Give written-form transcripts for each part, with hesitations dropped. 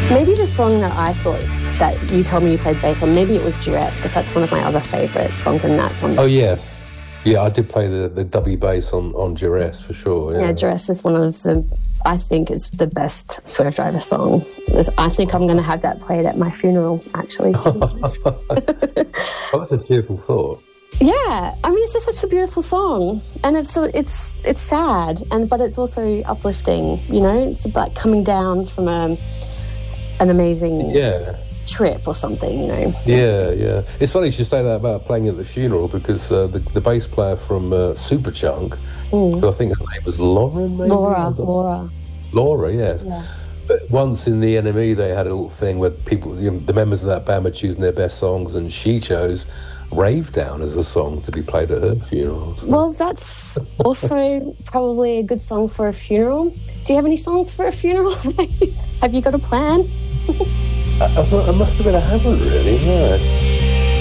Maybe the song that I thought that you told me you played bass on, maybe it was Duress, because that's one of my other favourite songs, and that's on. Oh, yeah. Yeah, I did play the dubby bass on Duress for sure. Yeah, Duress is one of the, I think it's the best Swervedriver song. I think I'm going to have that played at my funeral, actually. Oh, that's a cheerful thought. Yeah, I mean, it's just such a beautiful song, and it's sad, but it's also uplifting. You know, it's about coming down from an amazing trip or something. You know. Yeah. It's funny you should say that about playing at the funeral, because the bass player from Superchunk, who I think her name was Lauren, maybe? Laura, yes. Yeah. But once in the NME, they had a little thing where people, the members of that band were choosing their best songs, and she chose Rave Down as a song to be played at her funeral. So. Well, that's also probably a good song for a funeral. Do you have any songs for a funeral? Have you got a plan? I must admit I haven't really, no.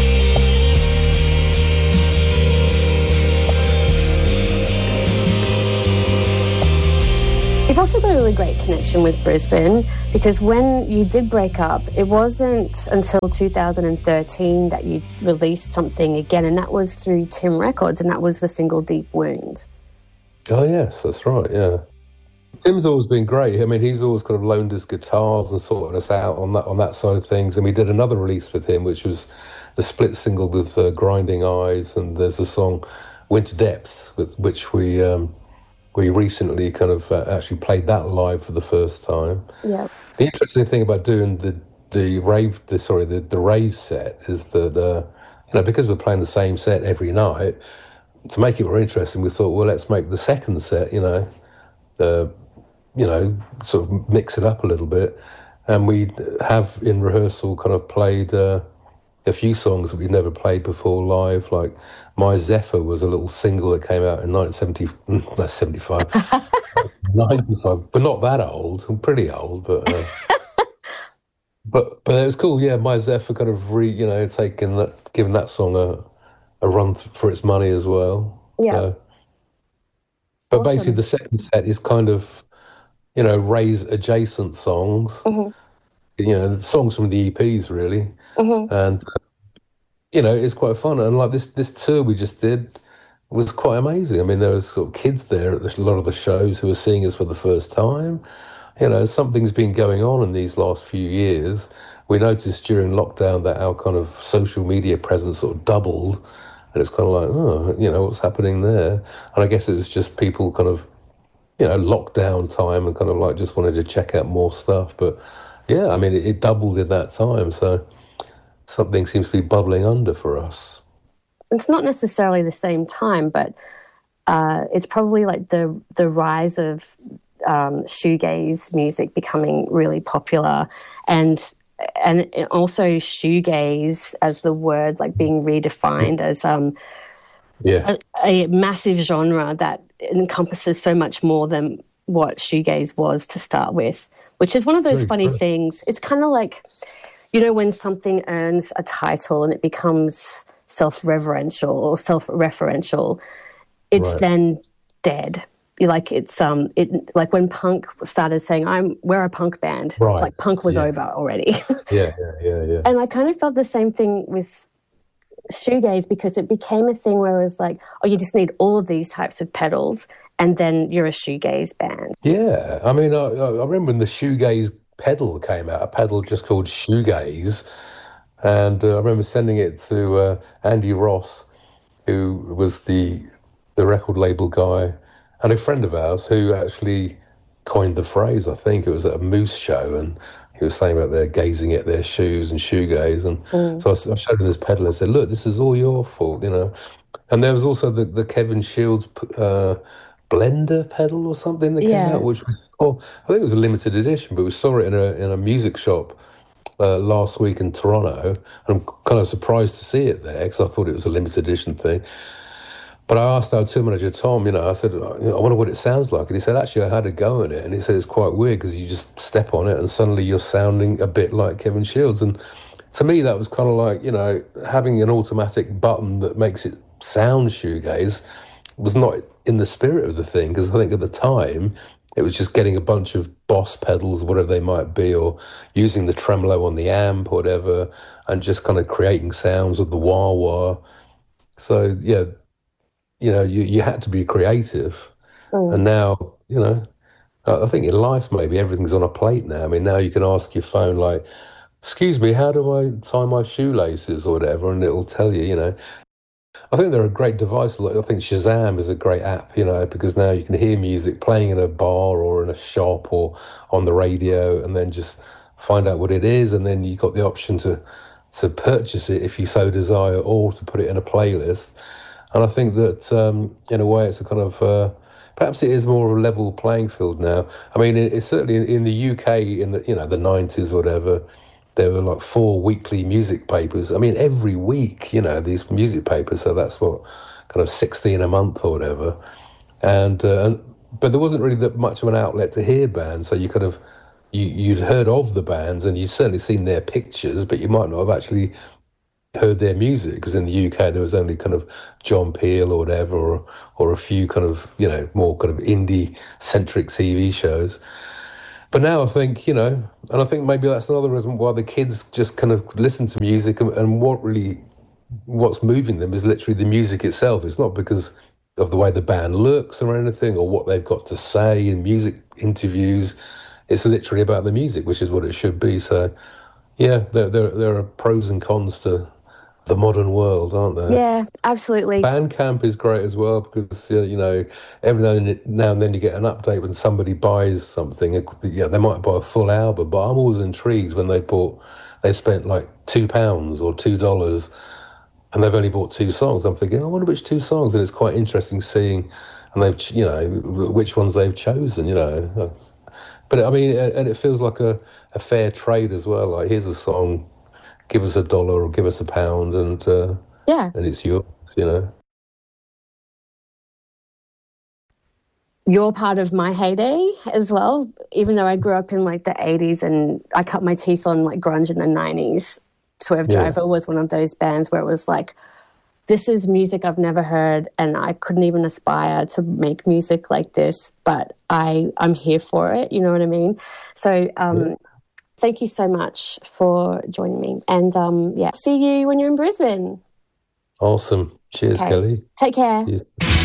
You've also got a really great connection with Brisbane, because when you did break up, it wasn't until 2013 that you released something again, and that was through Tim Records, and that was the single Deep Wound. Oh, yes, that's right, yeah. Tim's always been great. I mean, he's always kind of loaned us guitars and sorted us out on that side of things, and we did another release with him, which was the split single with Grinding Eyes, and there's a song, Winter Depths, with we recently kind of actually played that live for the first time. Yeah. The interesting thing about doing the rave set is that because we're playing the same set every night, to make it more interesting, we thought, well, let's make the second set, sort of mix it up a little bit, and we have in rehearsal kind of played a few songs that we've never played before live, like My Zephyr was a little single that came out in 1975, 95, but not that old. I'm pretty old, but but it was cool. Yeah, My Zephyr kind of giving that song a run for its money as well. Yeah. But awesome. Basically, the second set is kind of Ray's adjacent songs. Mm-hmm. Songs from the EPs really. Mm-hmm. And it's quite fun, and like this tour we just did was quite amazing. I mean, there was sort of kids there at a lot of the shows who were seeing us for the first time. Something's been going on in these last few years. We noticed during lockdown that our kind of social media presence sort of doubled, and it's kind of like, what's happening there? And I guess it was just people kind of, lockdown time, and kind of like just wanted to check out more stuff. But yeah, I mean, it doubled in that time, so something seems to be bubbling under for us. It's not necessarily the same time, but it's probably like the rise of shoegaze music becoming really popular, and also shoegaze as the word like being redefined as a massive genre that encompasses so much more than what shoegaze was to start with, which is one of those funny things. It's kind of like, when something earns a title and it becomes self-referential or self-referential, it's then dead. Like like when punk started saying we're a punk band, like punk was over already. Yeah. And I kind of felt the same thing with shoegaze, because it became a thing where it was like, you just need all of these types of pedals, and then you're a shoegaze band. Yeah, I mean, I remember when the shoegaze pedal came out, a pedal just called Shoegaze, and I remember sending it to Andy Ross, who was the record label guy, and a friend of ours who actually coined the phrase. I think it was at a Moose show, and he was saying about their gazing at their shoes and shoegaze, and so I showed him this pedal and said, look, this is all your fault, And there was also the Kevin Shields Blender pedal or something that came out, which was, I think it was a limited edition, but we saw it in a music shop last week in Toronto, and I'm kind of surprised to see it there, because I thought it was a limited edition thing. But I asked our tour manager, Tom, I said, I wonder what it sounds like. And he said, actually, I had a go at it. And he said, it's quite weird, because you just step on it and suddenly you're sounding a bit like Kevin Shields. And to me, that was kind of like, having an automatic button that makes it sound shoegaze was not in the spirit of the thing, because I think at the time it was just getting a bunch of Boss pedals, whatever they might be, or using the tremolo on the amp or whatever, and just kind of creating sounds with the wah-wah. So, yeah, you had to be creative. And now, I think in life, maybe everything's on a plate now. I mean, now you can ask your phone, like, excuse me, how do I tie my shoelaces or whatever? And it'll tell you. I think they're a great device. I think Shazam is a great app, because now you can hear music playing in a bar or in a shop or on the radio, and then just find out what it is, and then you've got the option to purchase it if you so desire, or to put it in a playlist. And I think that in a way it's a kind of perhaps it is more of a level playing field now. I mean, it's certainly in the UK in the the 90s or whatever. There were like 4 weekly music papers. I mean, every week, these music papers. So that's what, kind of 16 a month or whatever. And but there wasn't really that much of an outlet to hear bands. So you kind of, you'd heard of the bands and you'd certainly seen their pictures, but you might not have actually heard their music, because in the UK there was only kind of John Peel or whatever, or a few kind of, more kind of indie-centric TV shows. But now I think, and I think maybe that's another reason why the kids just kind of listen to music, and what's moving them is literally the music itself. It's not because of the way the band looks or anything, or what they've got to say in music interviews. It's literally about the music, which is what it should be. So, yeah, there are pros and cons to the modern world, aren't there? Yeah, absolutely. Bandcamp is great as well, because every now and then you get an update when somebody buys something. They might buy a full album, but I'm always intrigued when they spent like £2 or $2, and they've only bought 2 songs. I'm thinking, I wonder which 2 songs, and it's quite interesting seeing, and they've which ones they've chosen. But I mean, and it feels like a fair trade as well. Like, here's a song, give us $1 or give us £1, and it's yours, You're part of my heyday as well. Even though I grew up in like the 80s and I cut my teeth on like grunge in the 90s, Swerve Driver was one of those bands where it was like, this is music I've never heard, and I couldn't even aspire to make music like this, but I'm here for it, you know what I mean? So thank you so much for joining me. And see you when you're in Brisbane. Awesome. Cheers, Okay. Kelly. Take care. Cheers.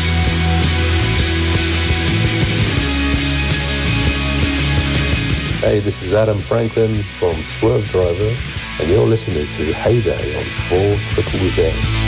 Hey, this is Adam Franklin from Swerve Driver, and you're listening to Heyday on 4ZZZ.